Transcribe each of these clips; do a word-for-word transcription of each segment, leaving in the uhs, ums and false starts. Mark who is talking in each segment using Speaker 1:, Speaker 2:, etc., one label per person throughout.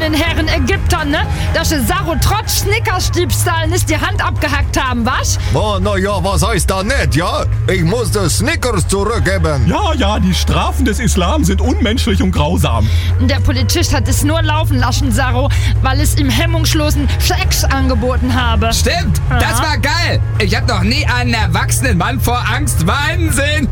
Speaker 1: den Herren Ägyptern, ne? Dass sie Saro trotz Snickersdiebstahl nicht die Hand abgehackt haben, was?
Speaker 2: Oh, na ja, was heißt da nicht, ja? Ich musste Snickers zurückgeben.
Speaker 3: Ja, ja, die Strafen des Islam sind unmenschlich und grausam.
Speaker 1: Der Polizist hat es nur laufen lassen, Saro, weil es ihm hemmungslosen Sex angeboten habe.
Speaker 4: Stimmt,
Speaker 1: Ja.
Speaker 4: das war geil. Ich habe noch nie einen erwachsenen Mann vor Angst weinen sehen.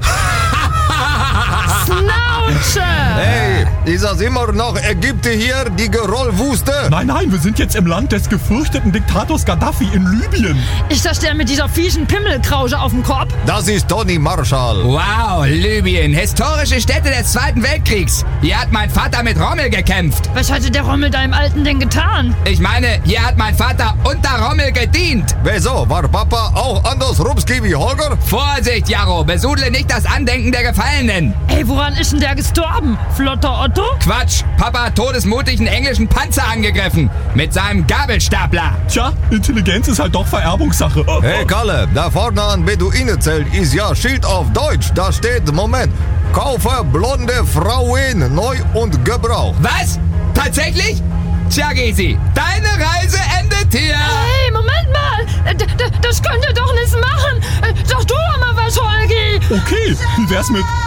Speaker 1: Schnauze!
Speaker 2: Hey, ist das immer noch Ägypter hier, die Gerollwüste?
Speaker 3: Nein, nein, wir sind jetzt im Land des gefürchteten Diktators Gaddafi in Libyen.
Speaker 1: Ist das der mit dieser fiesen Pimmelkrause auf dem Kopf?
Speaker 2: Das ist Tony Marshall.
Speaker 4: Wow, Libyen, historische Stätte des Zweiten Weltkriegs. Hier hat mein Vater mit Rommel gekämpft.
Speaker 1: Was hatte der Rommel deinem Alten denn getan?
Speaker 4: Ich meine, hier hat mein Vater unter Rommel gedient.
Speaker 2: Wieso, war Papa auch anders Rumski wie Holger?
Speaker 4: Vorsicht, Jarro, besudle nicht das Andenken der Gefallenen.
Speaker 1: Ey, woran ist denn der gestorben? Flotter Otto?
Speaker 4: Quatsch, Papa hat todesmutig einen englischen Panzer angegriffen. Mit seinem Gabelstapler.
Speaker 3: Tja, Intelligenz ist halt doch Vererbungssache.
Speaker 2: Hey Kalle, da vorne an Beduinenzelt ist ja Schild auf Deutsch. Da steht, Moment, kaufe blonde Frauen neu und gebraucht.
Speaker 4: Was? Tatsächlich? Tja, Gesi, deine Reise endet hier.
Speaker 1: Hey, Moment mal! D d das könnt ihr doch nicht machen! Sag du doch mal was, Holgi!
Speaker 3: Okay, wie wär's mit